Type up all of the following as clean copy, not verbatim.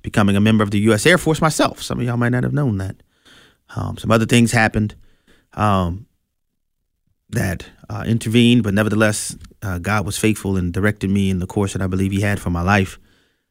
becoming a member of the U.S. Air Force myself. Some of y'all might not have known that. Some other things happened that intervened, but nevertheless, God was faithful and directed me in the course that I believe He had for my life.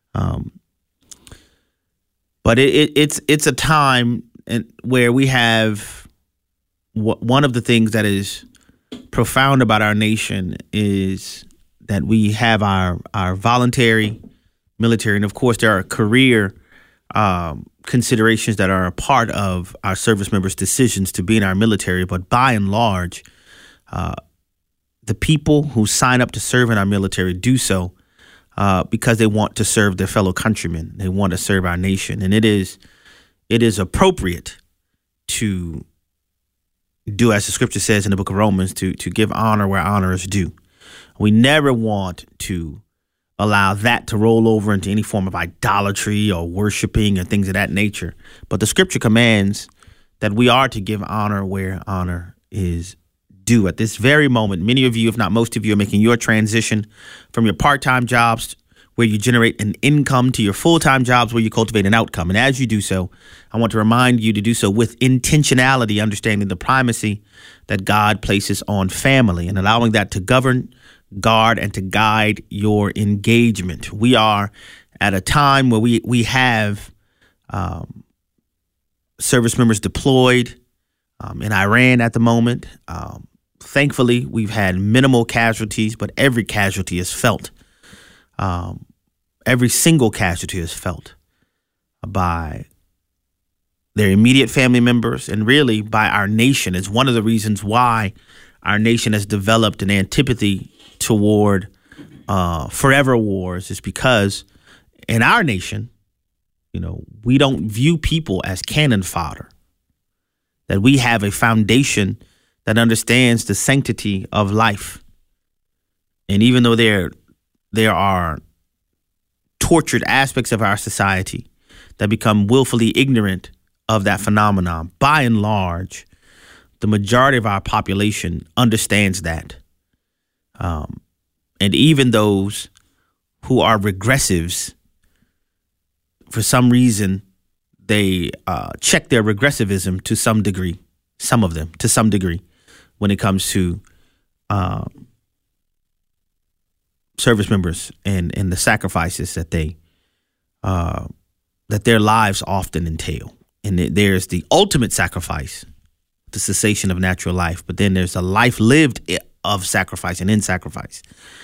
But it's a time where we have one of the things that is profound about our nation is that we have our voluntary military, and of course there are career considerations that are a part of our service members' decisions to be in our military. But by and large, the people who sign up to serve in our military do so because they want to serve their fellow countrymen. They want to serve our nation, and it is appropriate to do as the scripture says in the book of Romans, to give honor where honor is due. We never want to allow that to roll over into any form of idolatry or worshiping and things of that nature. But the scripture commands that we are to give honor where honor is due. At this very moment, many of you, if not most of you, are making your transition from your part-time jobs where you generate an income to your full-time jobs where you cultivate an outcome. And as you do so, I want to remind you to do so with intentionality, understanding the primacy that God places on family and allowing that to govern, guard, and to guide your engagement. We are at a time where we have service members deployed in Iran at the moment. Thankfully, we've had minimal casualties, but every casualty is felt. Every single casualty is felt by their immediate family members and really by our nation. It's one of the reasons why our nation has developed an antipathy toward forever wars, is because in our nation, we don't view people as cannon fodder, that we have a foundation that understands the sanctity of life. And even though there are tortured aspects of our society that become willfully ignorant of that phenomenon, by and large, the majority of our population understands that. And even those who are regressives, for some reason, they check their regressivism to some degree, some of them to some degree, when it comes to service members and the sacrifices that that their lives often entail. And there's the ultimate sacrifice, the cessation of natural life, but then there's a life lived of sacrifice and in sacrifice.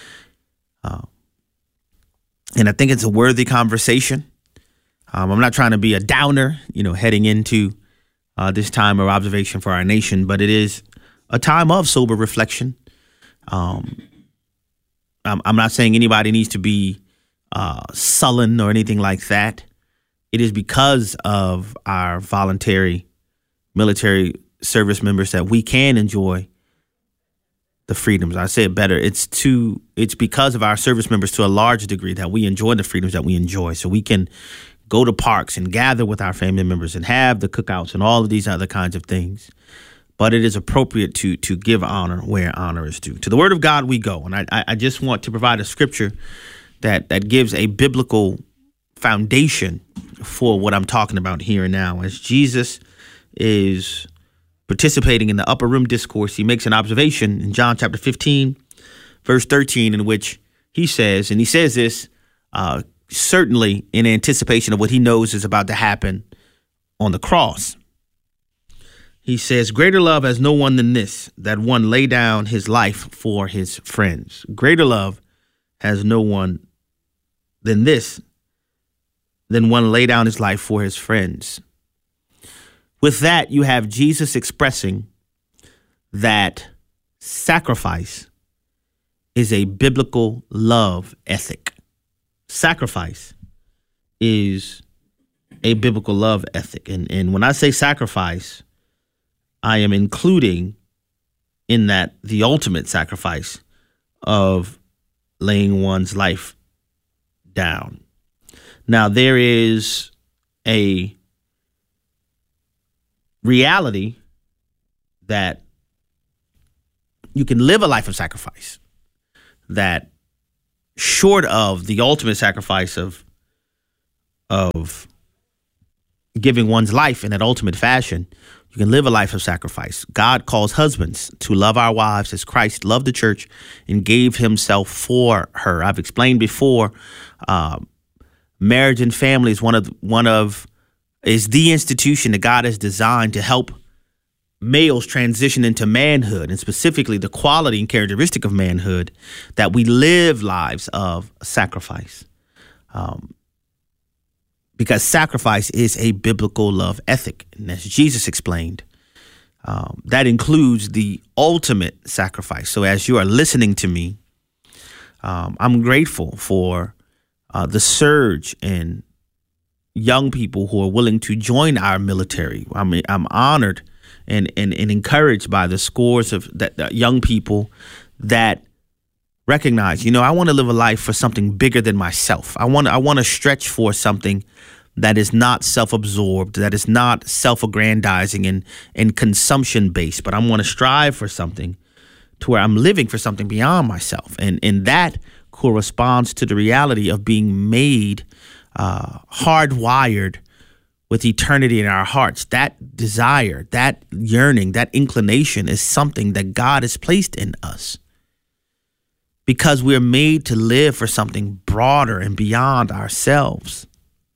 And I think it's a worthy conversation. I'm not trying to be a downer, heading into this time of observation for our nation, but it is a time of sober reflection. I'm not saying anybody needs to be sullen or anything like that. It is because of our voluntary military service members that we can enjoy the freedoms. I say it better. It's because of our service members to a large degree that we enjoy the freedoms that we enjoy. So we can go to parks and gather with our family members and have the cookouts and all of these other kinds of things. But it is appropriate to give honor where honor is due. To the word of God we go. And I just want to provide a scripture that gives a biblical foundation for what I'm talking about here and now. As Jesus is participating in the upper room discourse, he makes an observation in John chapter 15, verse 13, in which he says this certainly in anticipation of what he knows is about to happen on the cross. He says, "Greater love has no one than this, that one lay down his life for his friends." Greater love has no one than this, than one lay down his life for his friends. With that, you have Jesus expressing that sacrifice is a biblical love ethic. Sacrifice is a biblical love ethic. And when I say sacrifice, I am including in that the ultimate sacrifice of laying one's life down. Now, there is a reality that you can live a life of sacrifice, that short of the ultimate sacrifice of of giving one's life in that ultimate fashion, you can live a life of sacrifice. God calls husbands to love our wives as Christ loved the church and gave himself for her. I've explained before, marriage and family is is the institution that God has designed to help males transition into manhood, and specifically the quality and characteristic of manhood, that we live lives of sacrifice. Because sacrifice is a biblical love ethic. And as Jesus explained, that includes the ultimate sacrifice. So as you are listening to me, I'm grateful for the surge in young people who are willing to join our military. I'm honored and encouraged by the scores of that young people that recognize, I want to live a life for something bigger than myself. I want to stretch for something that is not self-absorbed, that is not self-aggrandizing and consumption-based, but I want to strive for something to where I'm living for something beyond myself. And that corresponds to the reality of being made hardwired with eternity in our hearts. That desire, that yearning, that inclination is something that God has placed in us, because we're made to live for something broader and beyond ourselves.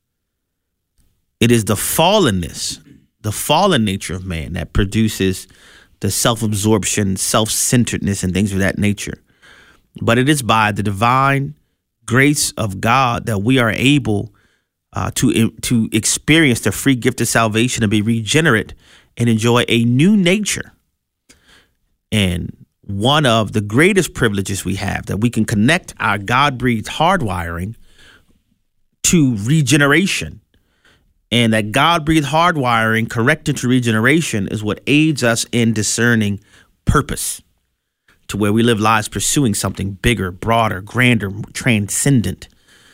It is the fallenness, the fallen nature of man that produces the self-absorption, self-centeredness, and things of that nature. But it is by the divine grace of God that we are able to experience the free gift of salvation and be regenerate and enjoy a new nature. And one of the greatest privileges we have, that we can connect our God-breathed hardwiring to regeneration. And that God-breathed hardwiring corrected to regeneration is what aids us in discerning purpose, to where we live lives pursuing something bigger, broader, grander, transcendent,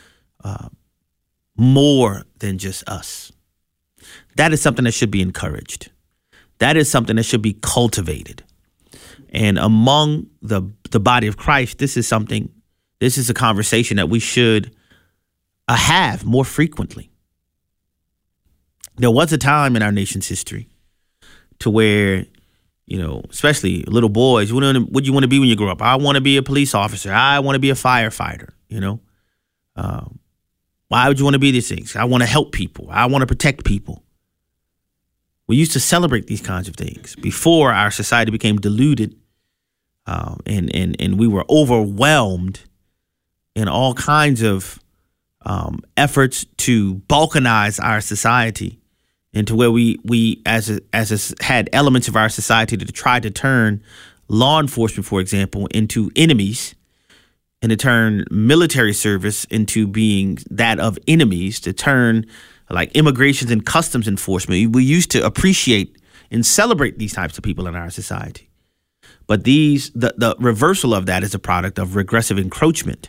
more than just us. That is something that should be encouraged. That is something that should be cultivated. And among the body of Christ, this is a conversation that we should have more frequently. There was a time in our nation's history to where, especially little boys, what do you want to be when you grow up? I want to be a police officer. I want to be a firefighter. Why would you want to be these things? I want to help people. I want to protect people. We used to celebrate these kinds of things before our society became diluted, and we were overwhelmed in all kinds of efforts to balkanize our society into where we had elements of our society that tried to turn law enforcement, for example, into enemies, and to turn military service into being that of enemies, to turn like immigration and customs enforcement. We used to appreciate and celebrate these types of people in our society. But the reversal of that is a product of regressive encroachment.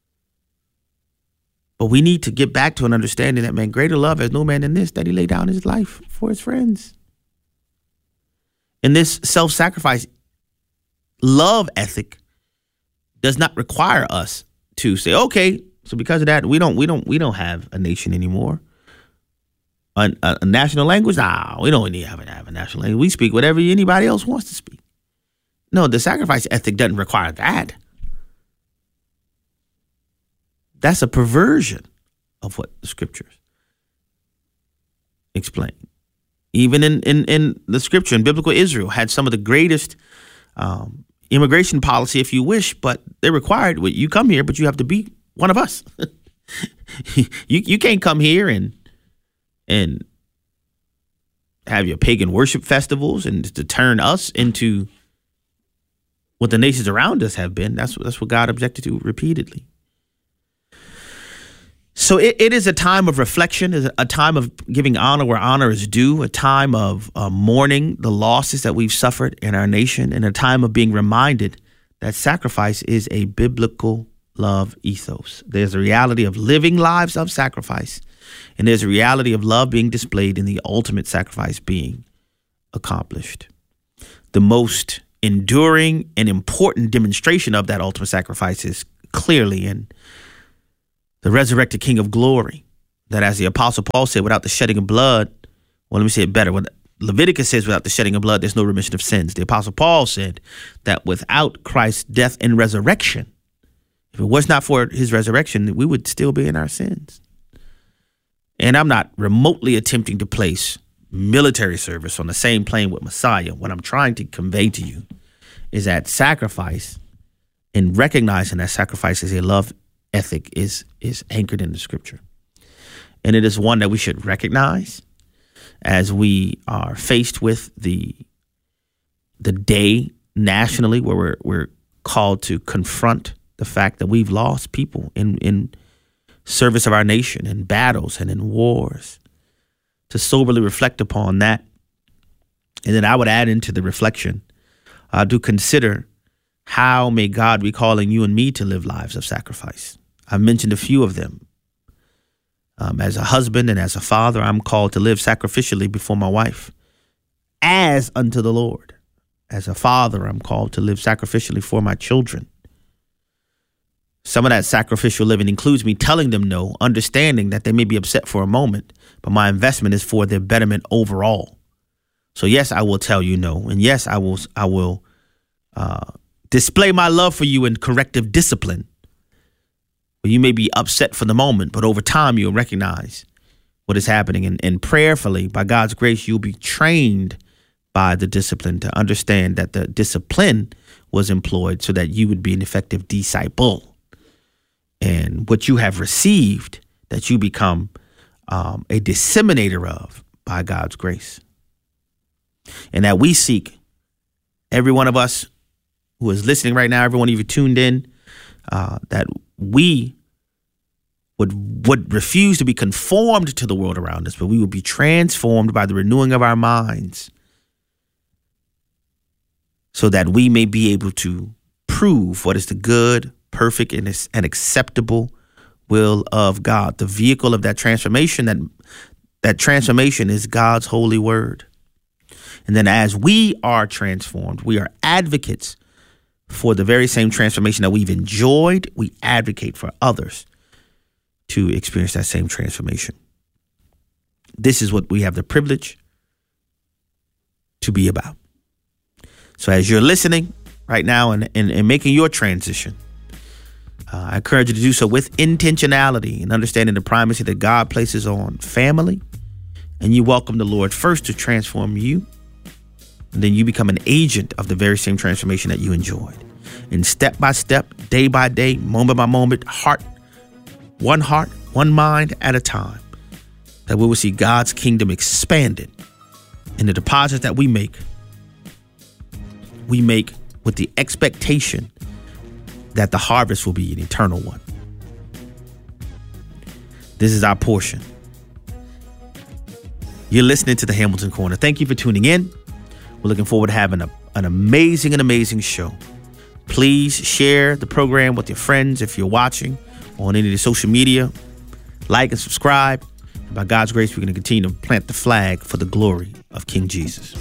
But we need to get back to an understanding that, man, greater love has no man than this, that he laid down his life for his friends. And this self-sacrifice love ethic does not require us to say, okay, so because of that, we don't have a nation anymore. A national language? Nah, we don't need to have a national language. We speak whatever anybody else wants to speak. No, the sacrifice ethic doesn't require that. That's a perversion of what the scriptures explain. Even in the scripture, in biblical Israel, had some of the greatest immigration policy, if you wish, but they required, you come here, but you have to be one of us. You can't come here and have your pagan worship festivals and to turn us into what the nations around us have been. That's what God objected to repeatedly. So it is a time of reflection, is a time of giving honor where honor is due, a time of mourning the losses that we've suffered in our nation, and a time of being reminded that sacrifice is a biblical love ethos. There's a reality of living lives of sacrifice, and there's a reality of love being displayed in the ultimate sacrifice being accomplished. The most enduring and important demonstration of that ultimate sacrifice is clearly in the resurrected King of Glory, that, as the Apostle Paul said, without the shedding of blood, well, let me say it better. What Leviticus says, without the shedding of blood, there's no remission of sins. The Apostle Paul said that without Christ's death and resurrection, if it was not for his resurrection, we would still be in our sins. And I'm not remotely attempting to place military service on the same plane with Messiah. What I'm trying to convey to you is that sacrifice, and recognizing that sacrifice as a love ethic, is anchored in the scripture. And it is one that we should recognize as we are faced with the day nationally where we're called to confront the fact that we've lost people in service of our nation, in battles and in wars, to soberly reflect upon that. And then I would add into the reflection to consider, how may God be calling you and me to live lives of sacrifice? I've mentioned a few of them. As a husband and as a father, I'm called to live sacrificially before my wife, as unto the Lord. As a father, I'm called to live sacrificially for my children. Some of that sacrificial living includes me telling them no, understanding that they may be upset for a moment, but my investment is for their betterment overall. So yes, I will tell you no. And yes, I will display my love for you in corrective discipline. You may be upset for the moment, but over time you'll recognize what is happening. And prayerfully, by God's grace, you'll be trained by the discipline to understand that the discipline was employed so that you would be an effective disciple. And what you have received, that you become a disseminator of by God's grace. And that we seek, every one of us who is listening right now, everyone even tuned in, that we would refuse to be conformed to the world around us, but we would be transformed by the renewing of our minds, so that we may be able to prove what is the good, perfect, and acceptable will of God. The vehicle of that transformation, that transformation is God's holy word. And then as we are transformed, we are advocates for the very same transformation that we've enjoyed. We advocate for others to experience that same transformation. This is what we have the privilege to be about. So as you're listening right now and making your transition, I encourage you to do so with intentionality and understanding the primacy that God places on family. And you welcome the Lord first to transform you. And then you become an agent of the very same transformation that you enjoyed. And step by step, day by day, moment by moment, heart, one mind at a time, that we will see God's kingdom expanded. And the deposits that we make with the expectation that the harvest will be an eternal one. This is our portion. You're listening to the Hamilton Corner. Thank you for tuning in. We're looking forward to having an amazing show. Please share the program with your friends if you're watching on any of the social media. Like and subscribe. And by God's grace, we're going to continue to plant the flag for the glory of King Jesus.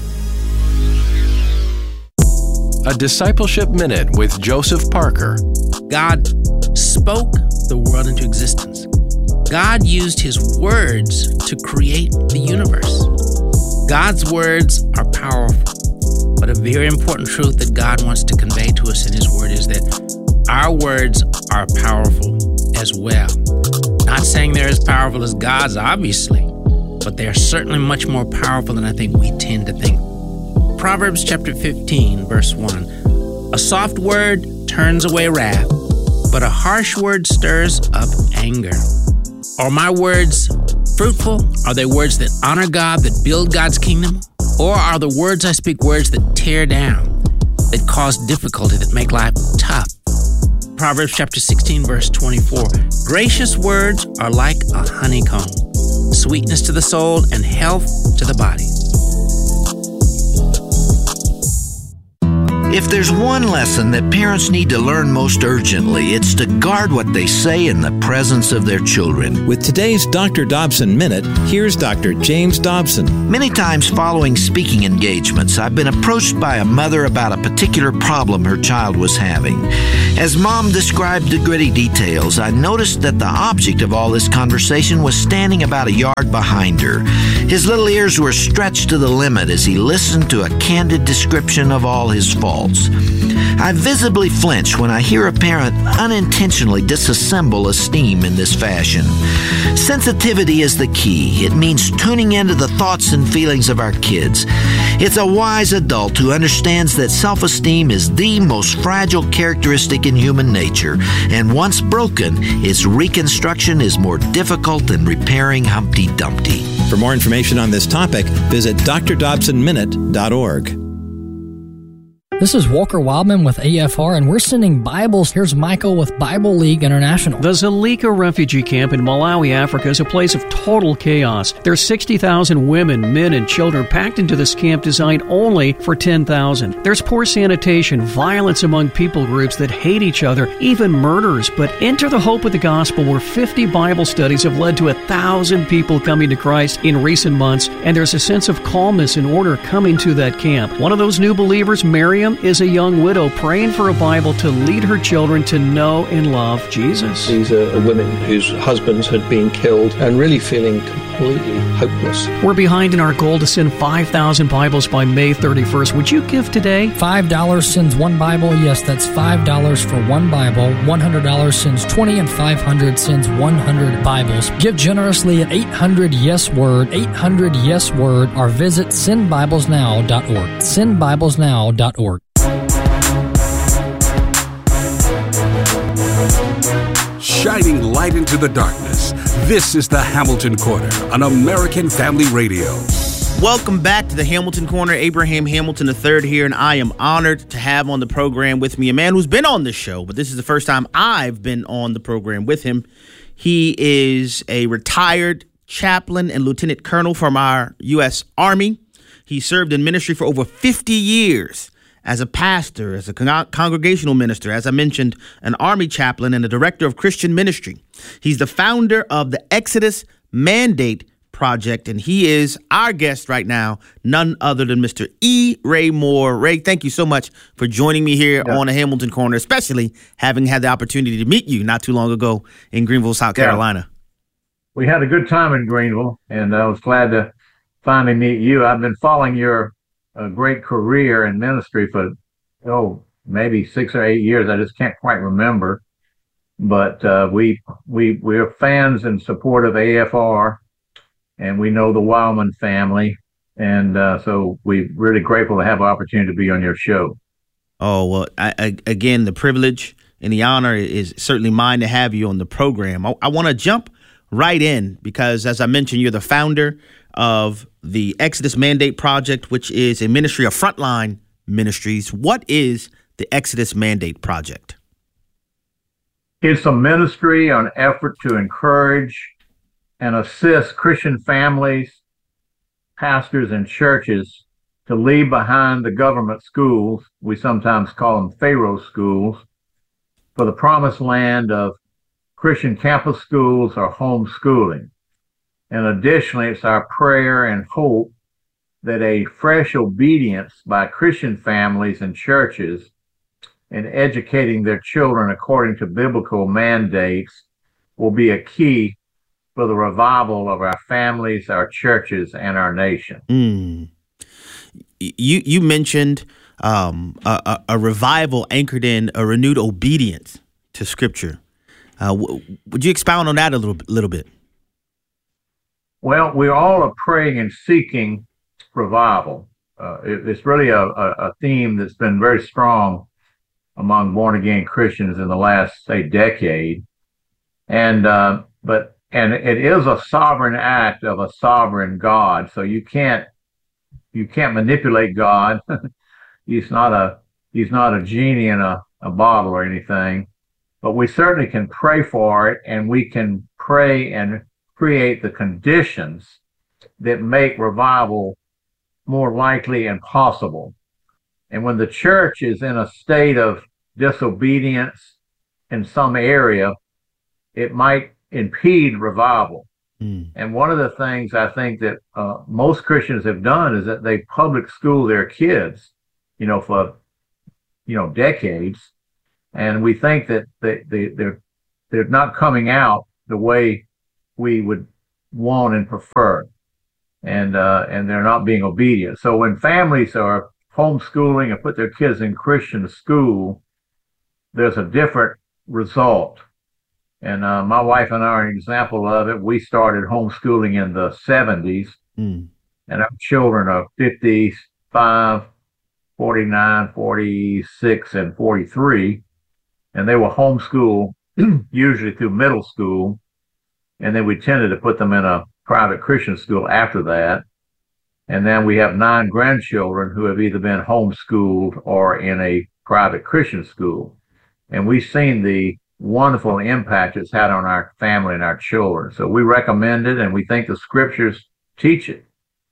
A Discipleship Minute with Joseph Parker. God spoke the world into existence. God used his words to create the universe. God's words are powerful, but a very important truth that God wants to convey to us in his word is that our words are powerful as well. Not saying they're as powerful as God's, obviously, but they are certainly much more powerful than I think we tend to think. Proverbs chapter 15, verse 1. A soft word turns away wrath, but a harsh word stirs up anger. Are my words fruitful? Are they words that honor God, that build God's kingdom? Or are the words I speak words that tear down, that cause difficulty, that make life tough? Proverbs chapter 16, verse 24. Gracious words are like a honeycomb, sweetness to the soul and health to the body. If there's one lesson that parents need to learn most urgently, it's to guard what they say in the presence of their children. With today's Dr. Dobson Minute, here's Dr. James Dobson. Many times following speaking engagements, I've been approached by a mother about a particular problem her child was having. As Mom described the gritty details, I noticed that the object of all this conversation was standing about a yard behind her. His little ears were stretched to the limit as he listened to a candid description of all his faults. I visibly flinch when I hear a parent unintentionally disassemble esteem in this fashion. Sensitivity is the key. It means tuning into the thoughts and feelings of our kids. It's a wise adult who understands that self-esteem is the most fragile characteristic in human nature, and once broken, its reconstruction is more difficult than repairing Humpty Dumpty. For more information on this topic, visit drdobsonminute.org. This is Walker Wildman with AFR, and we're sending Bibles. Here's Michael with Bible League International. The Zulika refugee camp in Malawi, Africa is a place of total chaos. There's 60,000 women, men, and children packed into this camp designed only for 10,000. There's poor sanitation, violence among people groups that hate each other, even murders. But enter the hope of the gospel, where 50 Bible studies have led to 1,000 people coming to Christ in recent months, and there's a sense of calmness and order coming to that camp. One of those new believers, Miriam, is a young widow praying for a Bible to lead her children to know and love Jesus. These are women whose husbands had been killed and really feeling completely hopeless. We're behind in our goal to send 5,000 Bibles by May 31st. Would you give today? $5 sends one Bible. Yes, that's $5 for one Bible. $100 sends 20, and $500 sends 100 Bibles. Give generously at 800-YES-WORD, 800-YES-WORD, or visit sendbiblesnow.org. Sendbiblesnow.org. Shining light into the darkness. This is the Hamilton Corner on American Family Radio. Welcome back to the Hamilton Corner. Abraham Hamilton III here, and I am honored to have on the program with me a man who's been on the show, but this is the first time I've been on the program with him. He is a retired chaplain and lieutenant colonel from our U.S. Army. He served in ministry for over 50 years. As a pastor, as a congregational minister, as I mentioned, an Army chaplain, and a director of Christian ministry. He's the founder of the Exodus Mandate Project, and he is our guest right now, none other than Mr. E. Ray Moore. Ray, thank you so much for joining me here on the Hamilton Corner, especially having had the opportunity to meet you not too long ago in Greenville, South Carolina. We had a good time in Greenville, and I was glad to finally meet you. I've been following your great career in ministry for, maybe 6 or 8 years. I just can't quite remember. But we're fans and support of AFR, and we know the Wildman family. And so we're really grateful to have an opportunity to be on your show. Oh, well, again, the privilege and the honor is certainly mine to have you on the program. I want to jump right in because, as I mentioned, you're the founder of the Exodus Mandate Project, which is a ministry of Frontline Ministries. What is the Exodus Mandate Project? It's a ministry, an effort to encourage and assist Christian families, pastors, and churches to leave behind the government schools, we sometimes call them Pharaoh schools, for the promised land of Christian campus schools or homeschooling. And additionally, it's our prayer and hope that a fresh obedience by Christian families and churches in educating their children according to biblical mandates will be a key for the revival of our families, our churches, and our nation. You mentioned a revival anchored in a renewed obedience to Scripture. Would you expound on that a little bit? Well, we all are praying and seeking revival. It's really a theme that's been very strong among born-again Christians in the last, say, decade. And it is a sovereign act of a sovereign God. So you can't manipulate God. He's not a genie in a bottle or anything. But we certainly can pray for it, and we can pray and create the conditions that make revival more likely and possible. And when the church is in a state of disobedience in some area, it might impede revival. And one of the things I think that most Christians have done is that they public school their kids, for decades, and we think that they're not coming out the way we would want and prefer, and they're not being obedient. So when families are homeschooling and put their kids in Christian school, there's a different result. And my wife and I are an example of it. We started homeschooling in the 70s, and our children are 55, 49, 46, and 43. And they were homeschooled usually through middle school. And then we tended to put them in a private Christian school after that. And then we have 9 grandchildren who have either been homeschooled or in a private Christian school. And we've seen the wonderful impact it's had on our family and our children. So we recommend it, and we think the scriptures teach it.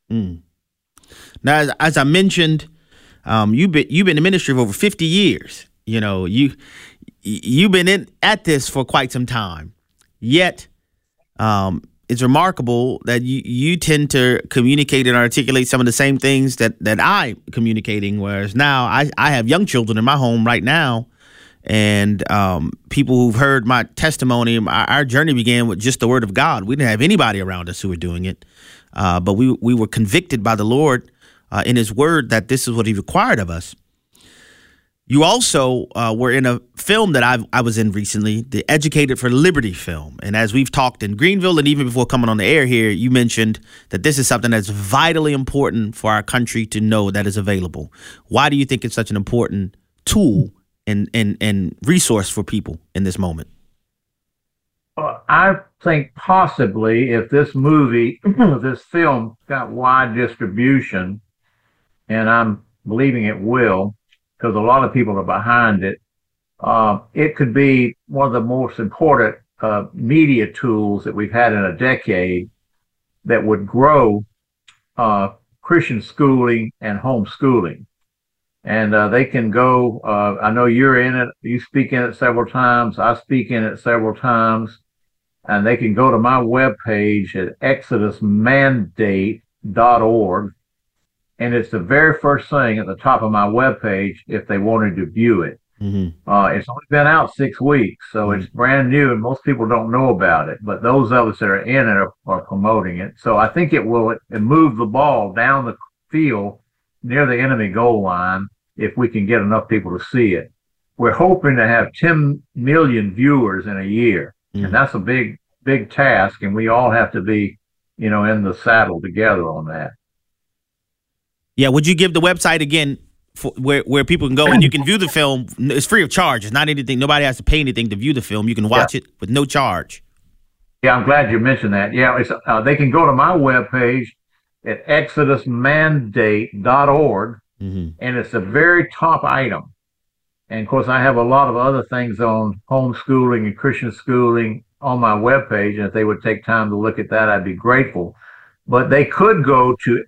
Now, as I mentioned, you've been in ministry for over 50 years. You've been at this for quite some time. Yet, it's remarkable that you tend to communicate and articulate some of the same things that I'm communicating. Whereas now I have young children in my home right now. And people who've heard my testimony, our journey began with just the word of God. We didn't have anybody around us who were doing it. But we were convicted by the Lord in his word that this is what he required of us. You also were in a film that I was in recently, the Educated for Liberty film. And as we've talked in Greenville and even before coming on the air here, you mentioned that this is something that's vitally important for our country to know that is available. Why do you think it's such an important tool and resource for people in this moment? I think possibly if this film got wide distribution, and I'm believing it will, because a lot of people are behind it, it could be one of the most important media tools that we've had in a decade that would grow Christian schooling and homeschooling. And they can go, I know you're in it, you speak in it several times, I speak in it several times, and they can go to my webpage at exodusmandate.org, and it's the very first thing at the top of my webpage if they wanted to view it. It's only been out 6 weeks, so it's brand new, and most people don't know about it, but those of us that are in it are promoting it. So I think it will move the ball down the field near the enemy goal line if we can get enough people to see it. We're hoping to have 10 million viewers in a year, and that's a big task, and we all have to be, in the saddle together on that. Yeah, would you give the website again for where people can go and you can view the film? It's free of charge. It's not anything. Nobody has to pay anything to view the film. You can watch it with no charge. Yeah, I'm glad you mentioned that. Yeah, it's, they can go to my webpage at exodusmandate.org, and it's the very top item. And of course, I have a lot of other things on homeschooling and Christian schooling on my webpage, and if they would take time to look at that, I'd be grateful. But they could go to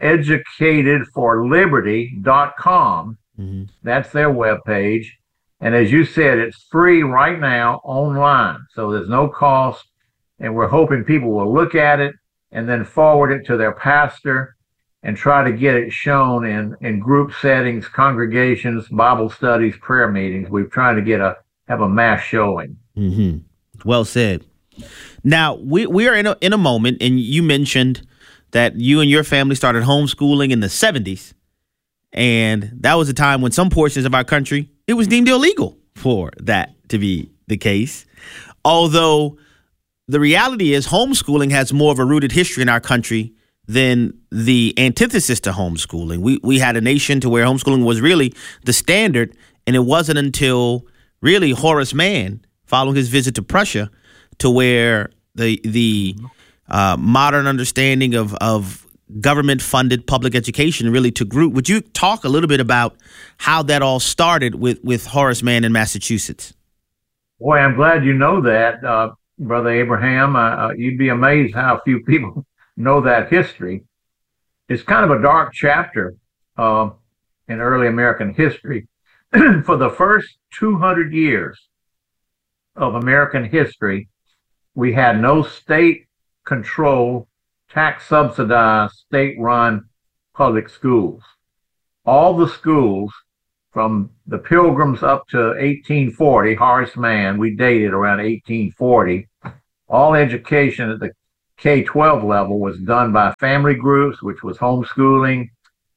educatedforliberty.com. That's their webpage. And as you said, it's free right now online, so there's no cost. And we're hoping people will look at it and then forward it to their pastor and try to get it shown in group settings, congregations, Bible studies, prayer meetings. We're trying to have a mass showing. Well said. Now, we are in a moment, and you mentioned that you and your family started homeschooling in the 70s. And that was a time when some portions of our country, it was deemed illegal for that to be the case. Although the reality is homeschooling has more of a rooted history in our country than the antithesis to homeschooling. We had a nation to where homeschooling was really the standard, and it wasn't until really Horace Mann, following his visit to Prussia, to where the modern understanding of government-funded public education really took root. Would you talk a little bit about how that all started with Horace Mann in Massachusetts? Boy, I'm glad you know that, Brother Abraham. You'd be amazed how few people know that history. It's kind of a dark chapter. in early American history. For the first 200 years of American history, we had no state-controlled, tax-subsidized, state-run public schools. All the schools, from the Pilgrims up to 1840, Horace Mann, we dated around 1840, all education at the K-12 level was done by family groups, which was homeschooling,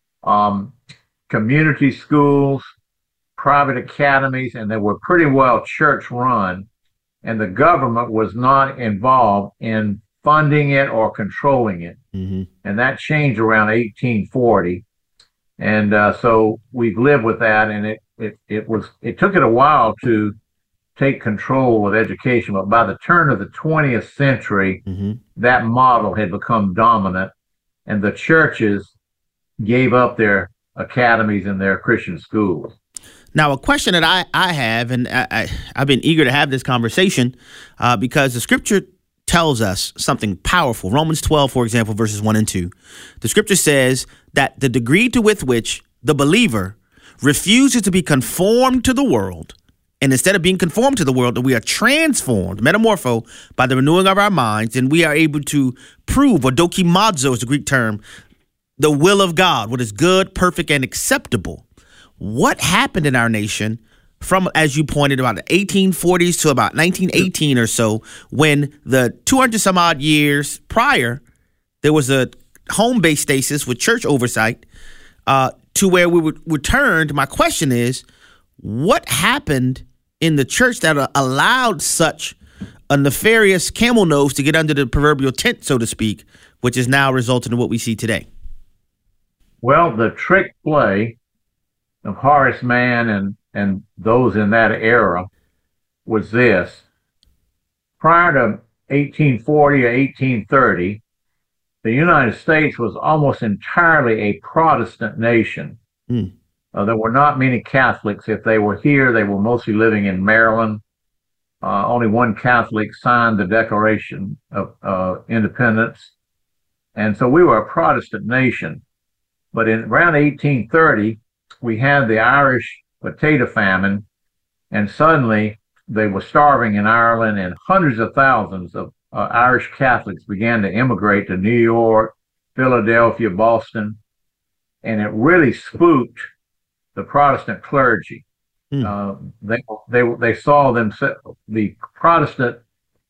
community schools, private academies, and they were pretty well church-run, and the government was not involved in funding it or controlling it. Mm-hmm. And that changed around 1840. And so we've lived with that, and it took it a while to take control of education, but by the turn of the 20th century, mm-hmm. that model had become dominant, and the churches gave up their academies and their Christian schools. Now, a question that I have, and I've been eager to have this conversation because the scripture tells us something powerful. Romans 12, for example, verses 1 and 2. The scripture says that the degree to which the believer refuses to be conformed to the world, and instead of being conformed to the world, that we are transformed, metamorpho, by the renewing of our minds, and we are able to prove, or dokimazo is the Greek term, the will of God, what is good, perfect, and acceptable. What happened in our nation from, as you pointed, about the 1840s to about 1918 or so, when the 200 some odd years prior, there was a home-based stasis with church oversight to where we returned. My question is, what happened in the church that allowed such a nefarious camel nose to get under the proverbial tent, so to speak, which is now resulting in what we see today? Well, the trick play of Horace Mann and those in that era was this. Prior to 1840 or 1830, the United States was almost entirely a Protestant nation. Mm. There were not many Catholics. If they were here, they were mostly living in Maryland. Only one Catholic signed the Declaration of Independence. And so we were a Protestant nation. But in around 1830, we had the Irish potato famine, and suddenly they were starving in Ireland, and hundreds of thousands of Irish Catholics began to immigrate to New York, Philadelphia, Boston, and it really spooked the Protestant clergy. They saw the Protestant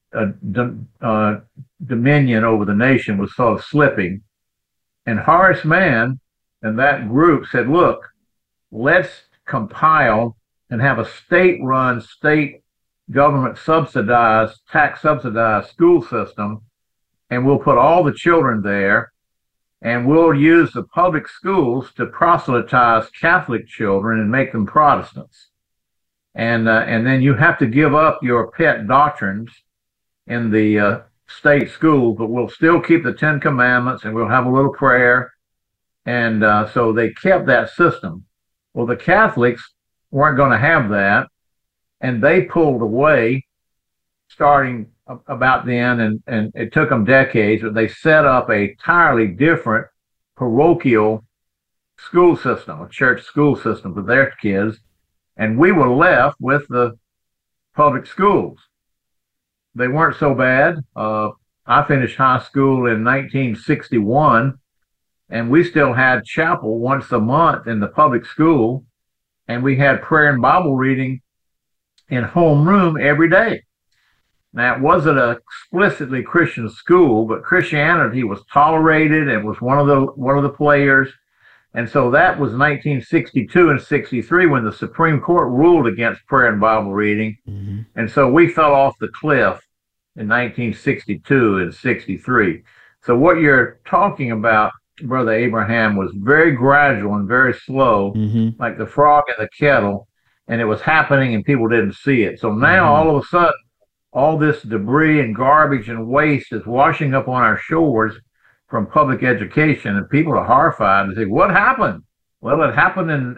dominion over the nation was sort of slipping, and Horace Mann and that group said, look, let's compile and have a state-run, state government subsidized, tax subsidized school system, and we'll put all the children there, and we'll use the public schools to proselytize Catholic children and make them Protestants. And then you have to give up your pet doctrines in the state schools, but we'll still keep the Ten Commandments, and we'll have a little prayer. And so they kept that system. Well, the Catholics weren't going to have that, and they pulled away starting about then, and it took them decades, but they set up a entirely different parochial school system, a church school system for their kids, and we were left with the public schools. They weren't so bad. I finished high school in 1961, and we still had chapel once a month in the public school, and we had prayer and Bible reading in homeroom every day. Now, it wasn't an explicitly Christian school, but Christianity was tolerated and was one of the players. And so that was 1962 and 63 when the Supreme Court ruled against prayer and Bible reading. Mm-hmm. And so we fell off the cliff in 1962 and 63. So what you're talking about, Brother Abraham, was very gradual and very slow, mm-hmm. like the frog in the kettle, and it was happening and people didn't see it. So now all of a sudden, all this debris and garbage and waste is washing up on our shores from public education, and people are horrified and say, what happened? Well, it happened in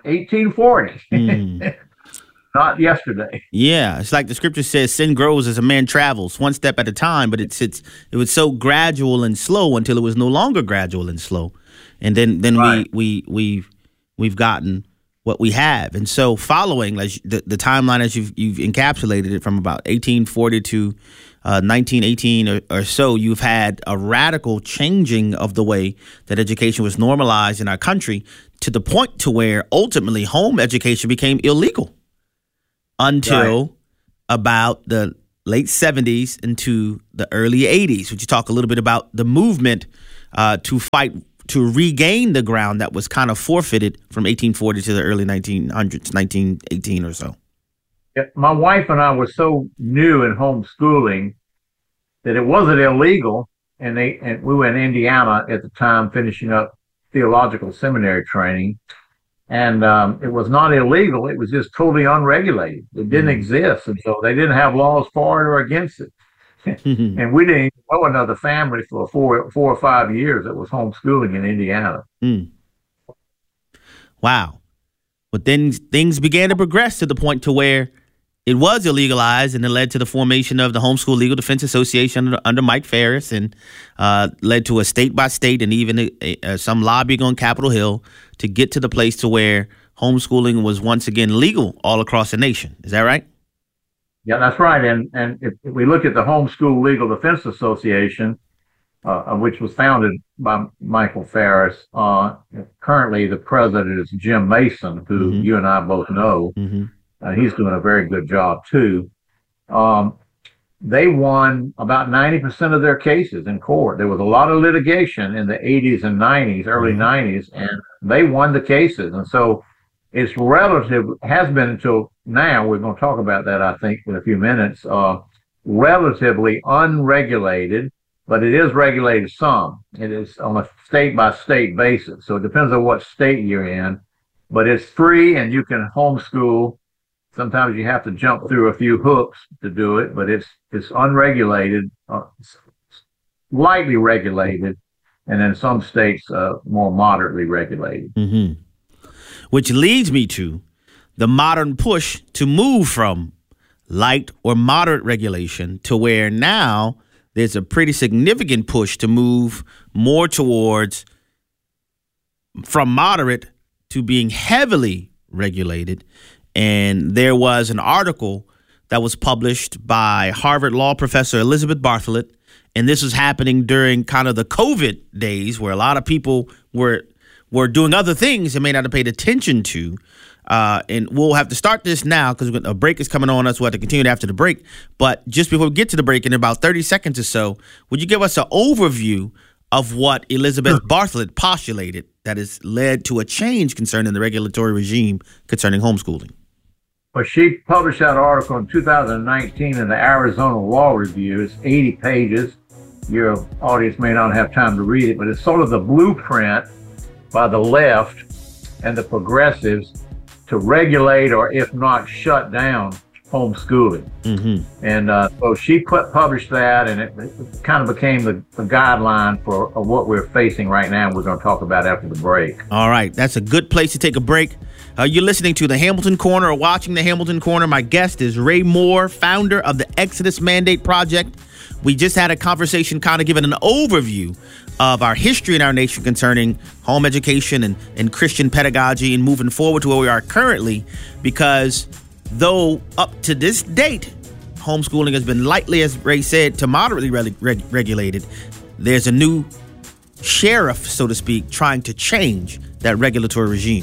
1840, not yesterday. Yeah, it's like the scripture says, sin grows as a man travels, one step at a time, but it was so gradual and slow until it was no longer gradual and slow. And then right. we've gotten what we have. And so following like the timeline as you've encapsulated it from about 1840 to 1918 or so, you've had a radical changing of the way that education was normalized in our country to the point to where ultimately home education became illegal until about the late 70s into the early 80s. Would you talk a little bit about the movement to fight to regain the ground that was kind of forfeited from 1840 to the early 1900s, 1918 or so? Yeah, my wife and I were so new in homeschooling that it wasn't illegal, and we were in Indiana at the time finishing up theological seminary training, and it was not illegal. It was just totally unregulated. It didn't exist, and so they didn't have laws for it or against it. And we didn't even know another family for 4 or 5 years that was homeschooling in Indiana. Wow. But then things began to progress to the point to where it was illegalized, and it led to the formation of the Homeschool Legal Defense Association under Mike Ferris, and led to a state by state and even some lobbying on Capitol Hill to get to the place to where homeschooling was once again legal all across the nation. Is that right? Yeah, that's right. And if we look at the Homeschool Legal Defense Association, which was founded by Michael Ferris, currently the president is Jim Mason, who you and I both know. He's doing a very good job, too. They won about 90% of their cases in court. There was a lot of litigation in the 80s and 90s, early 90s, and they won the cases. And so it's has been until now, we're going to talk about that, I think, in a few minutes, relatively unregulated, but it is regulated some. It is on a state-by-state basis, so it depends on what state you're in. But it's free, and you can homeschool. Sometimes you have to jump through a few hoops to do it, but it's unregulated, lightly regulated, and in some states more moderately regulated. Which leads me to the modern push to move from light or moderate regulation to where now there's a pretty significant push to move more towards from moderate to being heavily regulated. And there was an article that was published by Harvard Law professor Elizabeth Bartholet. And this was happening during kind of the COVID days where a lot of people were doing other things they may not have paid attention to. And we'll have to start this now because a break is coming on us. We'll have to continue after the break. But just before we get to the break, in about 30 seconds or so, would you give us an overview of what Elizabeth Bartholet postulated that has led to a change concerning the regulatory regime concerning homeschooling? Well, she published that article in 2019 in the Arizona Law Review. It's 80 pages. Your audience may not have time to read it, but it's sort of the blueprint by the left and the progressives to regulate or, if not, shut down homeschooling. And so she published that, and it kind of became the guideline for what we're facing right now. We're going to talk about after the break. All right. That's a good place to take a break. You're listening to the Hamilton Corner or watching the Hamilton Corner. My guest is Ray Moore, founder of the Exodus Mandate Project. We just had a conversation kind of giving an overview of our history in our nation concerning home education and Christian pedagogy and moving forward to where we are currently, because though up to this date, homeschooling has been lightly, as Ray said, to moderately regulated, there's a new sheriff, so to speak, trying to change that regulatory regime.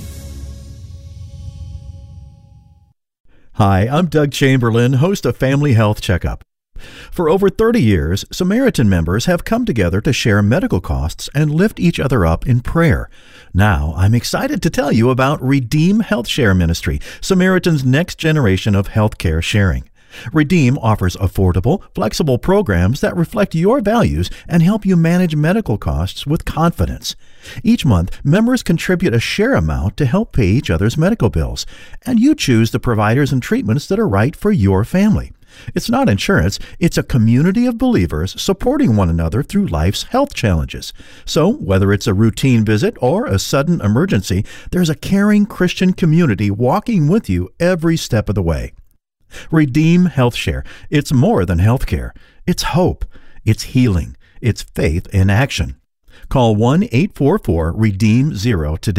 Hi, I'm Doug Chamberlain, host of Family Health Checkup. For over 30 years, Samaritan members have come together to share medical costs and lift each other up in prayer. Now, I'm excited to tell you about Redeem Health Share Ministry, Samaritan's next generation of healthcare sharing. Redeem offers affordable, flexible programs that reflect your values and help you manage medical costs with confidence. Each month, members contribute a share amount to help pay each other's medical bills, and you choose the providers and treatments that are right for your family. It's not insurance, it's a community of believers supporting one another through life's health challenges. So, whether it's a routine visit or a sudden emergency, there's a caring Christian community walking with you every step of the way. Redeem Health Share. It's more than healthcare. It's hope. It's healing. It's faith in action. Call 1-844-REDEEM-0 today.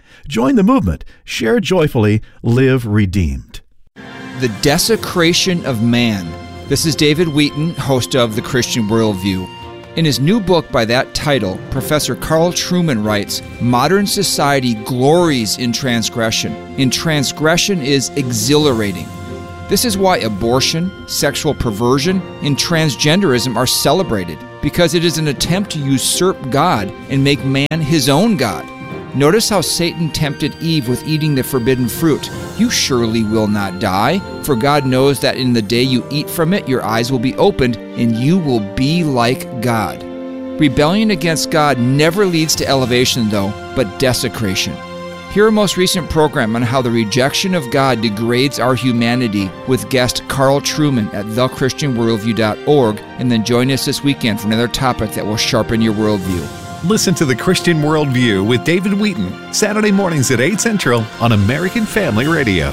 Join the movement. Share joyfully. Live redeemed. The Desecration of Man. This is David Wheaton, host of The Christian Worldview. In his new book by that title, Professor Carl Trueman writes, "Modern society glories in transgression, and transgression is exhilarating. This is why abortion, sexual perversion, and transgenderism are celebrated, because it is an attempt to usurp God and make man his own God. Notice how Satan tempted Eve with eating the forbidden fruit. You surely will not die, for God knows that in the day you eat from it, your eyes will be opened, and you will be like God." Rebellion against God never leads to elevation, though, but desecration. Hear our most recent program on how the rejection of God degrades our humanity with guest Carl Trueman at thechristianworldview.org, and then join us this weekend for another topic that will sharpen your worldview. Listen to The Christian Worldview with David Wheaton, Saturday mornings at 8 Central on American Family Radio.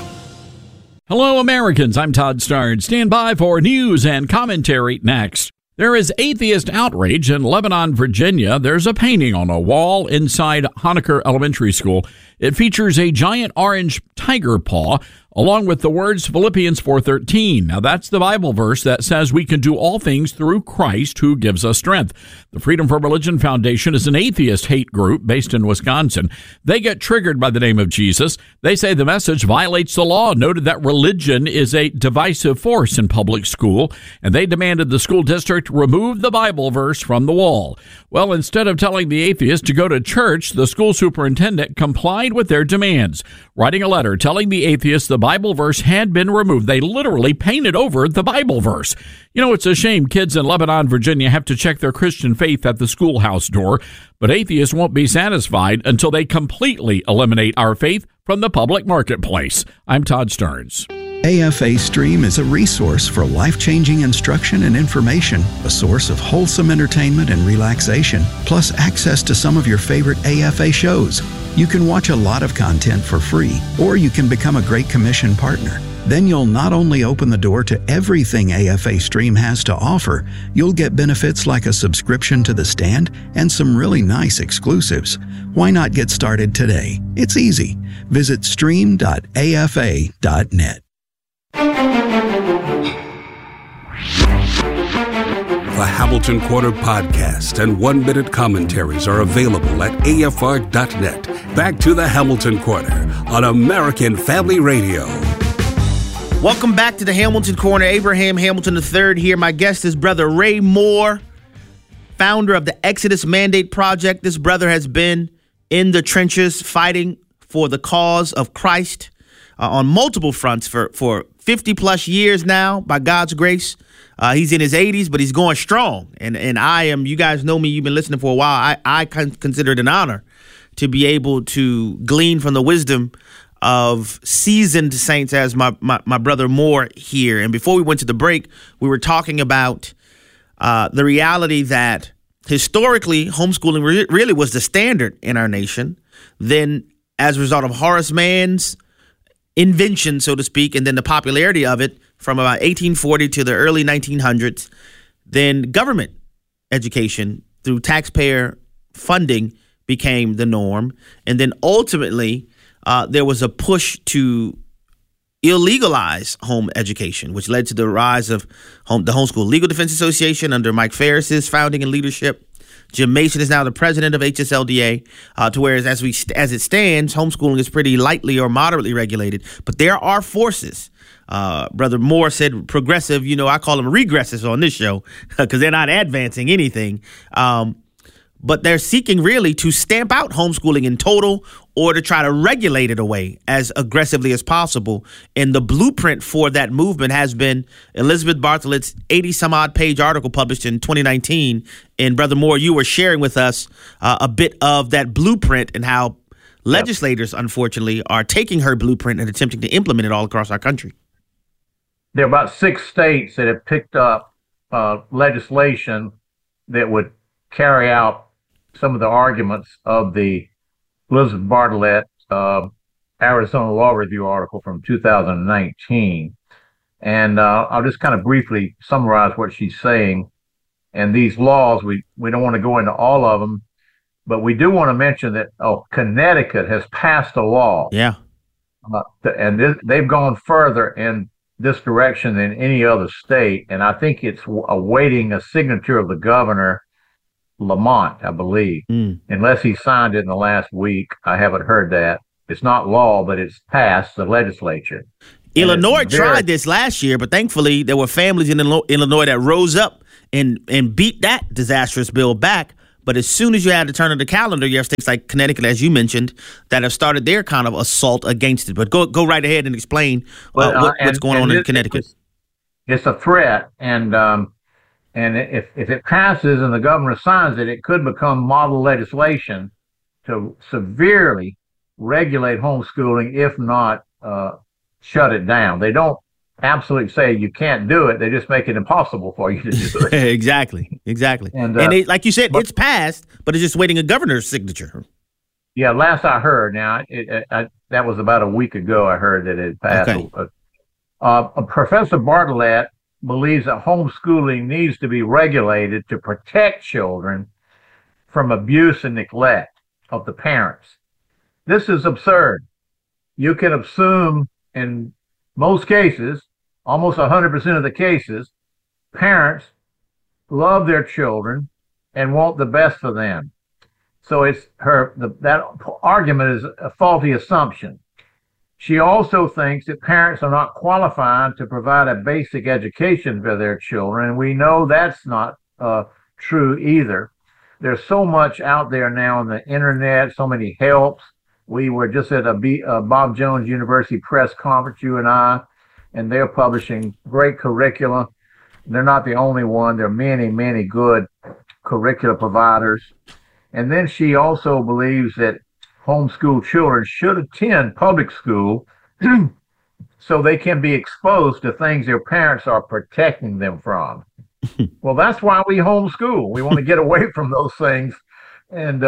Hello, Americans. I'm Todd Starnes. Stand by for news and commentary next. There is atheist outrage in Lebanon, Virginia. There's a painting on a wall inside Honaker Elementary School. It features a giant orange tiger paw, along with the words Philippians 4:13. Now, that's the Bible verse that says we can do all things through Christ who gives us strength. The Freedom from Religion Foundation is an atheist hate group based in Wisconsin. They get triggered by the name of Jesus. They say the message violates the law, noted that religion is a divisive force in public school, and they demanded the school district remove the Bible verse from the wall. Well, instead of telling the atheist to go to church, the school superintendent complied with their demands, writing a letter telling the atheist the Bible verse had been removed. They literally painted over the Bible verse. You know, it's a shame kids in Lebanon, Virginia have to check their Christian faith at the schoolhouse door, but atheists won't be satisfied until they completely eliminate our faith from the public marketplace. I'm Todd Starnes. AFA Stream is a resource for life-changing instruction and information, a source of wholesome entertainment and relaxation, plus access to some of your favorite AFA shows. You can watch a lot of content for free, or you can become a Great Commission partner. Then you'll not only open the door to everything AFA Stream has to offer, you'll get benefits like a subscription to The Stand and some really nice exclusives. Why not get started today? It's easy. Visit stream.afa.net. The Hamilton Quarter podcast and 1-minute commentaries are available at afr.net. Back to the Hamilton Quarter on American Family Radio. Welcome back to the Hamilton Corner. Abraham Hamilton III here. My guest is Brother Ray Moore, founder of the Exodus Mandate Project. This brother has been in the trenches fighting for the cause of Christ on multiple fronts for 50 plus years now, by God's grace. He's in his 80s, but he's going strong. And I am, you guys know me, you've been listening for a while. I consider it an honor to be able to glean from the wisdom of seasoned saints as my brother Moore here. And before we went to the break, we were talking about the reality that historically homeschooling really was the standard in our nation. Then as a result of Horace Mann's invention, so to speak, and then the popularity of it from about 1840 to the early 1900s, then government education through taxpayer funding became the norm. And then ultimately, there was a push to illegalize home education, which led to the rise of the Homeschool Legal Defense Association under Mike Ferris's founding and leadership. Jim Mason is now the president of HSLDA, to whereas as it stands, homeschooling is pretty lightly or moderately regulated. But there are forces. Brother Moore said progressive, I call them regressives on this show because they're not advancing anything. But they're seeking really to stamp out homeschooling in total or to try to regulate it away as aggressively as possible. And the blueprint for that movement has been Elizabeth Bartholet's 80-some-odd page article published in 2019. And Brother Moore, you were sharing with us a bit of that blueprint and how legislators, unfortunately, are taking her blueprint and attempting to implement it all across our country. There are about 6 states that have picked up legislation that would carry out some of the arguments of the Elizabeth Bartholet Arizona Law Review article from 2019. And I'll just kind of briefly summarize what she's saying. And these laws, we don't want to go into all of them, But we do want to mention that Connecticut has passed a law. Yeah. And they've gone further in this direction than any other state. And I think it's awaiting a signature of the governor, Lamont, I believe. Unless he signed it in the last week. I haven't heard that. It's not law, but it's passed the legislature. Illinois tried this last year, but thankfully there were families in Illinois that rose up and beat that disastrous bill back. But as soon as you had to turn of the calendar, you have states like Connecticut, as you mentioned, that have started their kind of assault against it. But go right ahead and explain what's going on in Connecticut. It's a threat, and if it passes and the governor signs it, it could become model legislation to severely regulate homeschooling, if not shut it down. They don't absolutely say you can't do it. They just make it impossible for you to do it. Exactly. And they, like you said, it's passed, but it's just waiting a governor's signature. Yeah, last I heard, now that was about a week ago. I heard that it passed. Okay. Professor Bartlett believes that homeschooling needs to be regulated to protect children from abuse and neglect of the parents. This is absurd. You can assume in most cases, almost 100% of the cases, parents love their children and want the best for them. So that argument is a faulty assumption. She also thinks that parents are not qualified to provide a basic education for their children, and we know that's not true either. There's so much out there now on the internet, so many helps. We were just at a Bob Jones University press conference, you and I, and they're publishing great curricula. They're not the only one. There are many, many good curricula providers. And then she also believes that homeschool children should attend public school so they can be exposed to things their parents are protecting them from. Well, that's why we homeschool. We want to get away from those things. And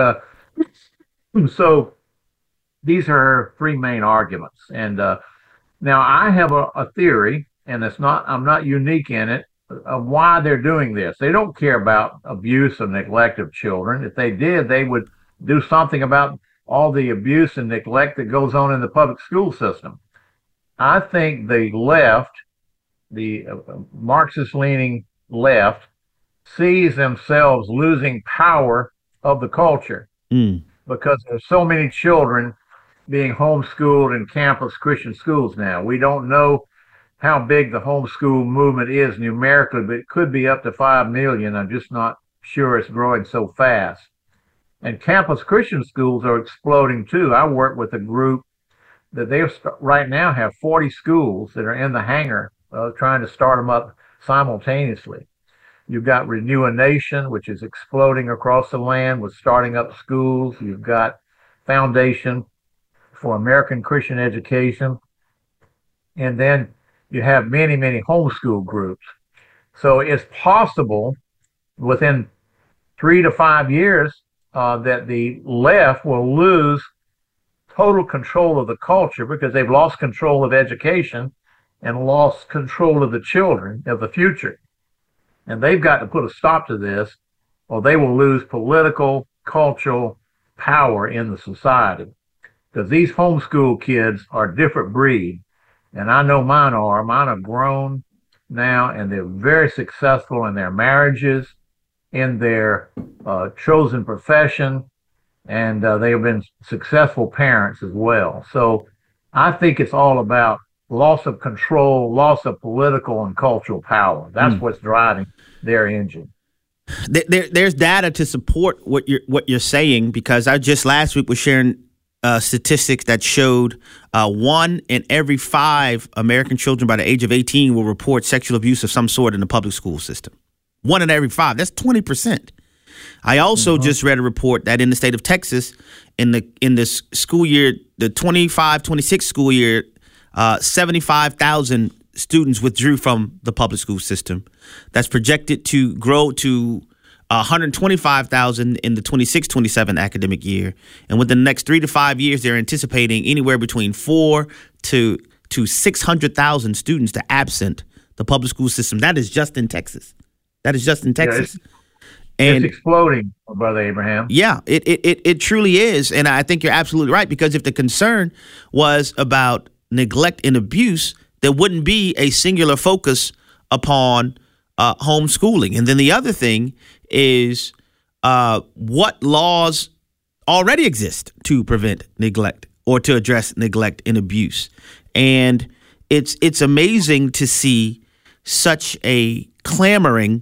so these are her three main arguments. And now I have a theory, and I'm not unique in it, of why they're doing this. They don't care about abuse and neglect of children. If they did, they would do something about all the abuse and neglect that goes on in the public school system. I think the left, the Marxist-leaning left, sees themselves losing power of the culture because there's so many children being homeschooled in campus Christian schools now. We don't know how big the homeschool movement is numerically, but it could be up to 5 million. I'm just not sure it's growing so fast. And campus Christian schools are exploding too. I work with a group that they right now have 40 schools that are in the hangar trying to start them up simultaneously. You've got Renew a Nation, which is exploding across the land with starting up schools. You've got Foundation for American Christian Education. And then you have many, many homeschool groups. So it's possible within 3 to 5 years that the left will lose total control of the culture because they've lost control of education and lost control of the children of the future. And they've got to put a stop to this, or they will lose political, cultural power in the society. Because these homeschool kids are a different breed. And I know mine are. Mine are grown now, and they're very successful in their marriages, in their chosen profession, and they have been successful parents as well. So I think it's all about loss of control, loss of political and cultural power. That's what's driving their engine. There's data to support what you're saying, because I just last week was sharing statistics that showed 1 in every 5 American children by the age of 18 will report sexual abuse of some sort in the public school system. 1 in every 5. That's 20%. I also just read a report that in the state of Texas, in this school year, the 25-26 school year, 75,000 students withdrew from the public school system. That's projected to grow to 125,000 in the 26-27 academic year. And within the next 3 to 5 years, they're anticipating anywhere between 400,000 to 600,000 students to absent the public school system. That is just in Texas. And it's exploding, Brother Abraham. Yeah, it truly is. And I think you're absolutely right, because if the concern was about neglect and abuse, there wouldn't be a singular focus upon homeschooling. And then the other thing is what laws already exist to prevent neglect or to address neglect and abuse. And it's amazing to see such a clamoring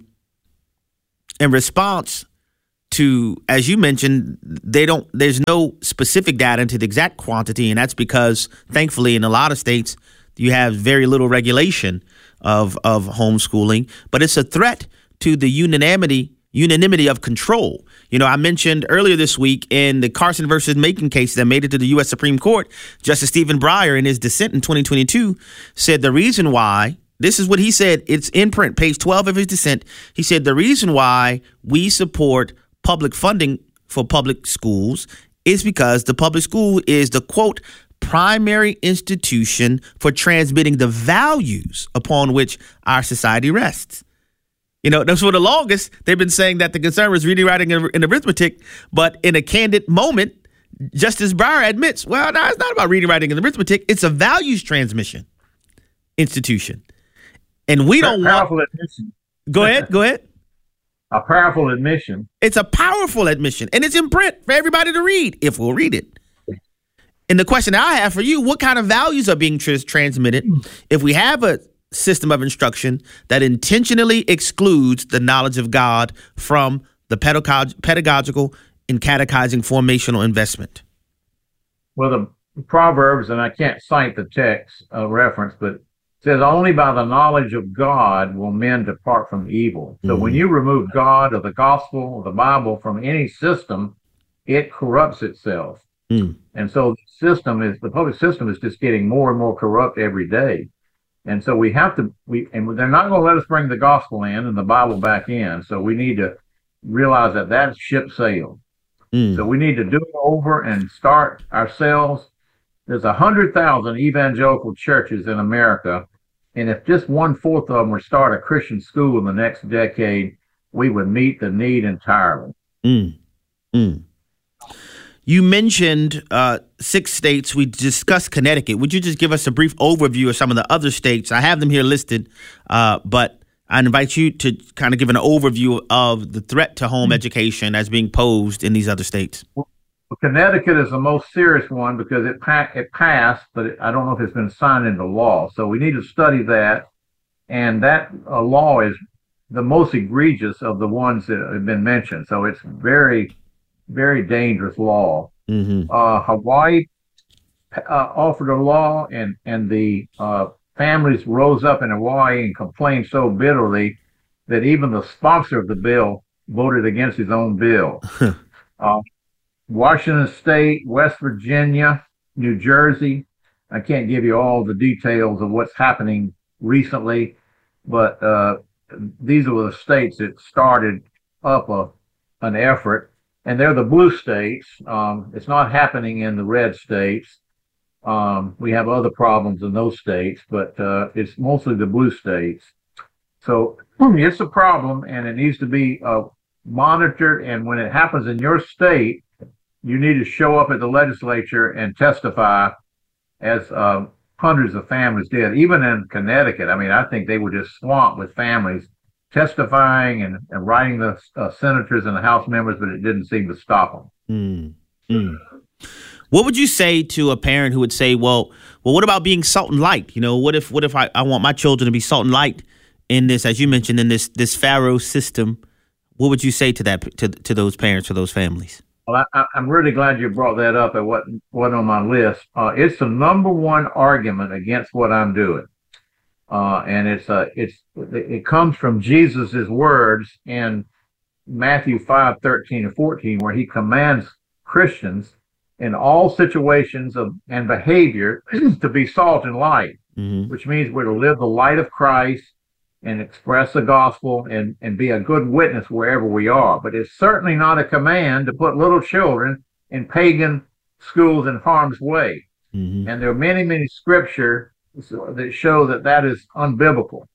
in response to, as you mentioned, there's no specific data into the exact quantity, and that's because, thankfully, in a lot of states, you have very little regulation of homeschooling, but it's a threat to the unanimity of control. You know, I mentioned earlier this week in the Carson versus Macon case that made it to the U.S. Supreme Court, Justice Stephen Breyer, in his dissent in 2022, said the reason why, this is what he said, it's in print, page 12 of his dissent. He said the reason why we support public funding for public schools is because the public school is the, quote, primary institution for transmitting the values upon which our society rests. You know, that's for the longest, they've been saying that the concern was reading, writing, and arithmetic. But in a candid moment, Justice Breyer admits, well, no, it's not about reading, writing, and arithmetic. It's a values transmission institution. And we don't want... admission. Go ahead. A powerful admission. It's a powerful admission. And it's in print for everybody to read, if we'll read it. And the question I have for you, what kind of values are being transmitted if we have a system of instruction that intentionally excludes the knowledge of God from the pedagogical and catechizing formational investment? Well, the Proverbs, and I can't cite the text reference, but it says, only by the knowledge of God will men depart from evil. So when you remove God or the gospel or the Bible from any system, it corrupts itself. And so the public system is just getting more and more corrupt every day. And so we have to, and they're not going to let us bring the gospel in and the Bible back in. So we need to realize that ship sailed. So we need to do it over and start ourselves. There's 100,000 evangelical churches in America. And if just 1/4 of them were to start a Christian school in the next decade, we would meet the need entirely. You mentioned 6 states. We discussed Connecticut. Would you just give us a brief overview of some of the other states? I have them here listed, but I invite you to kind of give an overview of the threat to home education as being posed in these other states. Well, Connecticut is the most serious one because it passed, but I don't know if it's been signed into law. So we need to study that. And that law is the most egregious of the ones that have been mentioned. So it's very, very dangerous law. Hawaii offered a law, and the families rose up in Hawaii and complained so bitterly that even the sponsor of the bill voted against his own bill. Washington State, West Virginia, New Jersey. I can't give you all the details of what's happening recently, but these are the states that started up an effort, and they're the blue states. It's not happening in the red states. We have other problems in those states, but it's mostly the blue states. So it's a problem, and it needs to be monitored. And when it happens in your state, you need to show up at the legislature and testify, as hundreds of families did. Even in Connecticut, I mean, I think they were just swamped with families testifying and writing the senators and the House members, but it didn't seem to stop them. What would you say to a parent who would say, well, what about being salt and light? You know, what if I want my children to be salt and light in this, as you mentioned, in this Pharaoh system? What would you say to that, to those parents or those families? Well, I'm really glad you brought that up. It wasn't on my list. It's the number one argument against what I'm doing. And it comes from Jesus's words in Matthew 5:13-14, where he commands Christians in all situations and behavior to be salt and light, which means we're to live the light of Christ and express the gospel and be a good witness wherever we are. But it's certainly not a command to put little children in pagan schools in harm's way. And there are many, many scriptures that show that is unbiblical.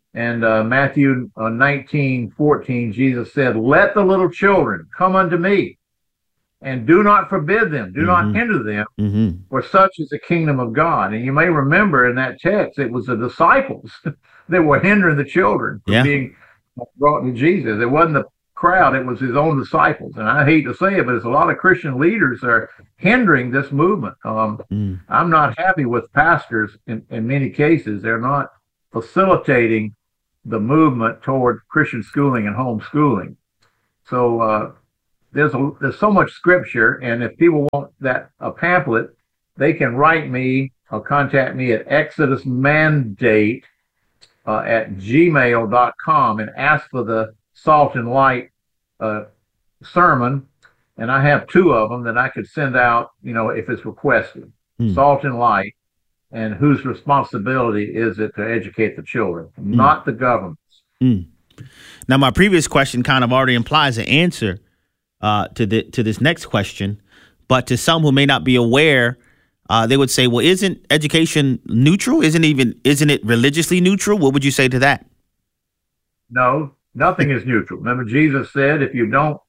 And Matthew 19:14, Jesus said, "Let the little children come unto me, and do not forbid them, do not hinder them, for such is the kingdom of God." And you may remember in that text, it was the disciples that were hindering the children from being brought to Jesus. It wasn't the crowd, it was his own disciples. And I hate to say it, but there's a lot of Christian leaders that are hindering this movement. I'm not happy with pastors in many cases. They're not facilitating the movement toward Christian schooling and homeschooling. So there's so much scripture, and if people want a pamphlet, they can write me or contact me at exodusmandate at gmail.com and ask for the Salt and Light sermon, and I have 2 of them that I could send out, if it's requested. Salt and Light, and whose responsibility is it to educate the children, not the government's. Now, my previous question kind of already implies an answer to this next question, but to some who may not be aware, they would say, well, isn't education neutral? Isn't it religiously neutral? What would you say to that? No, nothing is neutral. Remember, Jesus said, if you don't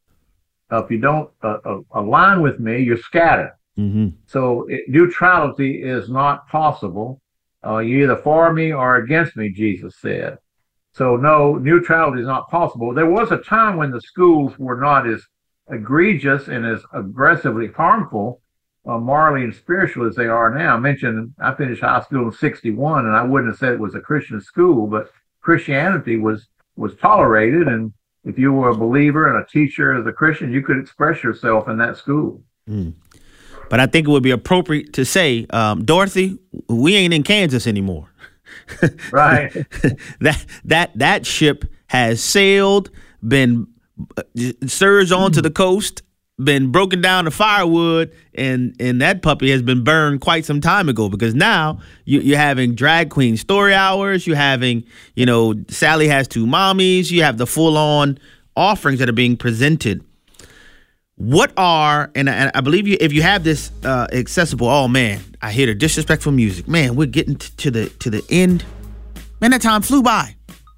align with me, you're scattered. So neutrality is not possible. You're either for me or against me, Jesus said. So no, neutrality is not possible. There was a time when the schools were not as egregious and as aggressively harmful, morally and spiritually, as they are now. I finished high school in 1961, and I wouldn't have said it was a Christian school, but Christianity was tolerated, and if you were a believer and a teacher as a Christian, you could express yourself in that school. But I think it would be appropriate to say, Dorothy, we ain't in Kansas anymore. Right. That ship has sailed, been surged onto the coast, been broken down to firewood, and that puppy has been burned quite some time ago, because now you're having drag queen story hours. You're having, Sally Has Two Mommies. You have the full-on offerings that are being presented. What are, and I believe if you have this accessible, oh man, I hear the disrespectful music. Man, we're getting to the end. Man, that time flew by.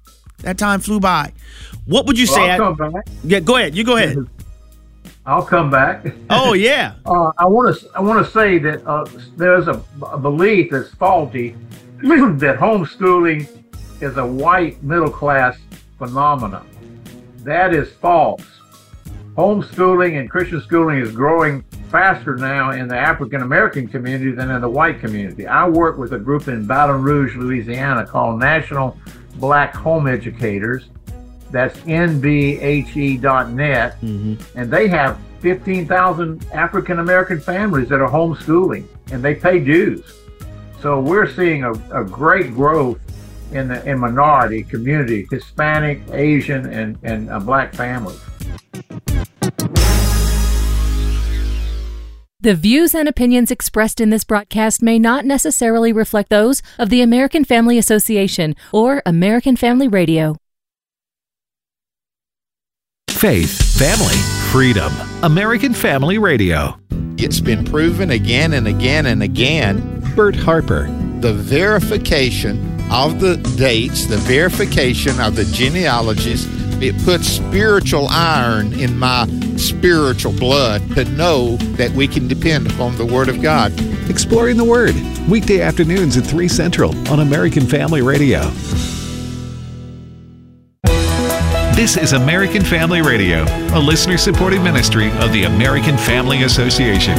What would you say? I'll come back. Yeah, go ahead. You go ahead. I'll come back. Oh yeah. I want to say that there's a belief that's faulty that homeschooling is a white middle class phenomenon. That is false. Homeschooling and Christian schooling is growing faster now in the African American community than in the white community. I work with a group in Baton Rouge, Louisiana called National Black Home Educators. That's nbhe.net. And they have 15,000 African American families that are homeschooling, and they pay dues. So we're seeing a great growth in minority community, Hispanic, Asian, and Black families. The views and opinions expressed in this broadcast may not necessarily reflect those of the American Family Association or American Family Radio. Faith, family, freedom. American Family Radio. It's been proven again and again and again. Bert Harper. The verification of the dates, the verification of the genealogies, it puts spiritual iron in my spiritual blood to know that we can depend upon the Word of God. Exploring the Word, weekday afternoons at 3 Central on American Family Radio. This is American Family Radio, a listener-supported ministry of the American Family Association.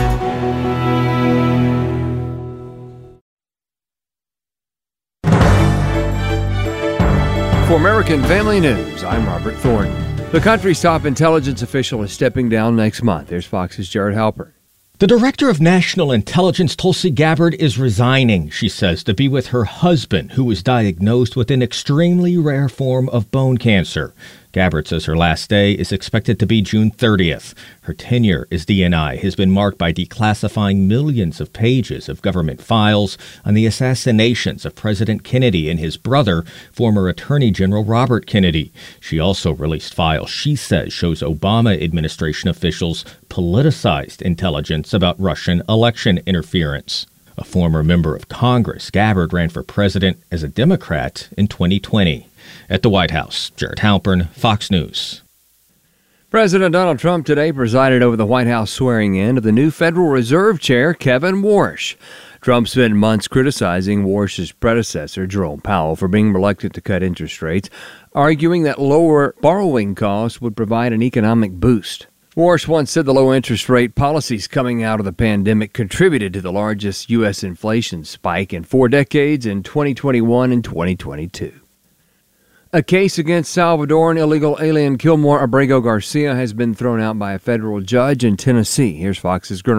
For American Family News, I'm Robert Thornton. The country's top intelligence official is stepping down next month. There's Fox's Jared Halpern. The director of national intelligence, Tulsi Gabbard, is resigning, she says, to be with her husband, who was diagnosed with an extremely rare form of bone cancer. Gabbard says her last day is expected to be June 30th. Her tenure as DNI has been marked by declassifying millions of pages of government files on the assassinations of President Kennedy and his brother, former Attorney General Robert Kennedy. She also released files she says shows Obama administration officials politicized intelligence about Russian election interference. A former member of Congress, Gabbard ran for president as a Democrat in 2020. At the White House, Jared Halpern, Fox News. President Donald Trump today presided over the White House swearing-in of the new Federal Reserve Chair, Kevin Warsh. Trump spent months criticizing Warsh's predecessor, Jerome Powell, for being reluctant to cut interest rates, arguing that lower borrowing costs would provide an economic boost. Warsh once said the low interest rate policies coming out of the pandemic contributed to the largest U.S. inflation spike in 4 decades in 2021 and 2022. A case against Salvadoran illegal alien Kilmore Abrego Garcia has been thrown out by a federal judge in Tennessee. Here's Fox's Gernal.